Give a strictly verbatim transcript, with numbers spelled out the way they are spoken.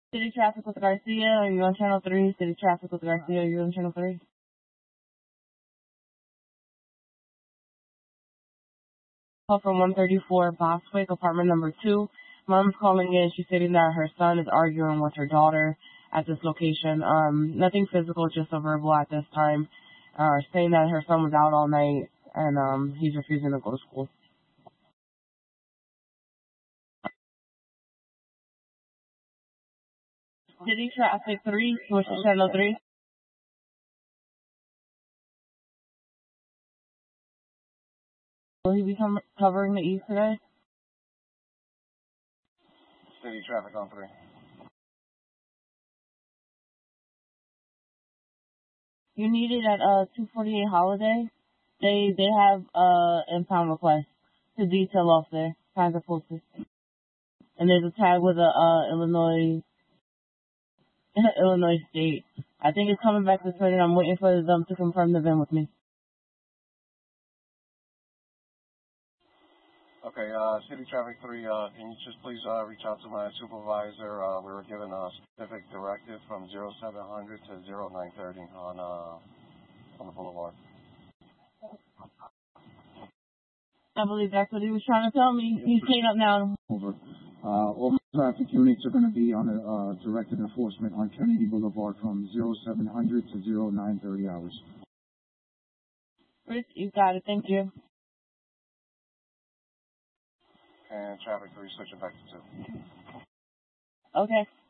City traffic with Garcia. Are you on channel three? City traffic with Garcia. Are you on channel three? Call from one thirty-four Boswick, apartment number two. Mom's calling in. She's stating that her son is arguing with her daughter at this location. Um, nothing physical, just a verbal at this time. Uh, saying that her son was out all night and um, he's refusing to go to school. City traffic three, switch to channel three. Will he be com- covering the east today? City traffic on three. You need it at uh two forty-eight Holiday. They they have uh impound request to detail off there. Signs are posted. And there's a tag with a uh Illinois Illinois state. I think it's coming back this morning. I'm waiting for them to confirm the V I N with me. Okay, uh, City Traffic three, uh, can you just please uh, reach out to my supervisor? Uh, we were given a specific directive from zero seven hundred to zero nine thirty on, uh, on the boulevard. I believe that's what he was trying to tell me. He's paid up now. Over. Uh, all traffic units are going to be on a uh, directed enforcement on Kennedy Boulevard from zero seven hundred to zero nine thirty hours. Chris, you got it. Thank you. And Traffic three, switch it back to two. Okay.